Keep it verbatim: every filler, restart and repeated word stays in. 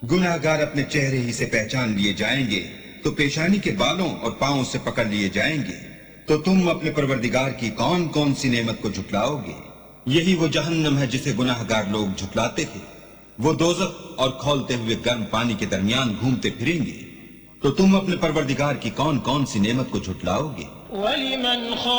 गुनाहगार अपने चेहरे ही से पहचान लिए जाएंगे तो पेशानी के बालों और पांवों से पकड़ लिए जाएंगे। तो तुम अपने परवरदिगार की कौन कौन सी नेमत को झुटलाओगे? यही वो जहन्नम है जिसे गुनाहगार लोग झुटलाते थे। वो दोज़ख और खौलते हुए गर्म पानी के दरमियान घूमते फिरेंगे। तो तुम अपने परवरदिगार की कौन कौन सी नेमत को झुटलाओगे?